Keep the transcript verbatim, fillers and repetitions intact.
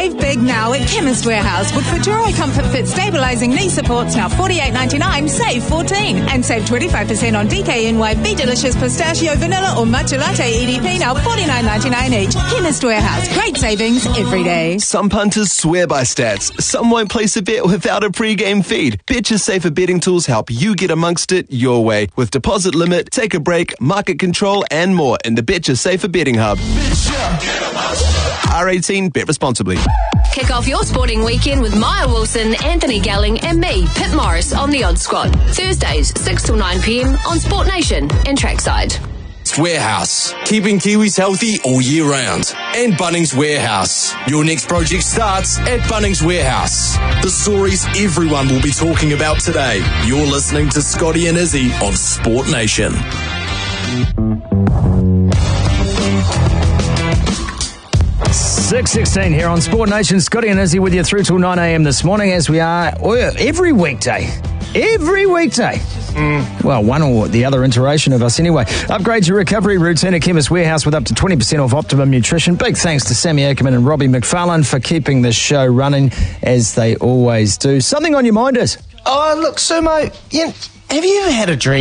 Save big now at Chemist Warehouse with Futuro Comfort Fit Stabilising Knee Supports now forty-eight ninety-nine, save fourteen. And save twenty-five percent on D K N Y Be Delicious Pistachio Vanilla or Matcha Latte E D P now forty-nine ninety-nine each. Chemist Warehouse, great savings every day. Some punters swear by stats. Some won't place a bet without a pre-game feed. Betcha Safer betting tools help you get amongst it your way with deposit limit, take a break, market control, and more in the Betcha Safer betting hub. R eighteen, bet responsibly. Kick off your sporting weekend with Maya Wilson, Anthony Gelling, and me, Pip Morris, on the Odd Squad. Thursdays, six till nine p.m. on Sport Nation and Trackside. Warehouse, keeping Kiwis healthy all year round. And Bunnings Warehouse. Your next project starts at Bunnings Warehouse. The stories everyone will be talking about today. You're listening to Scotty and Izzy on Sport Nation. six sixteen here on Sport Nation. Scotty and Izzy with you through till nine a.m. this morning, as we are every weekday. Every weekday. Mm. Well, one or the other iteration of us anyway. Upgrade your recovery routine at Chemist Warehouse with up to twenty percent off Optimum Nutrition. Big thanks to Sammy Ackerman and Robbie McFarlane for keeping this show running as they always do. Something on your mind is? Oh, look, Sumo, you, have you ever had a dream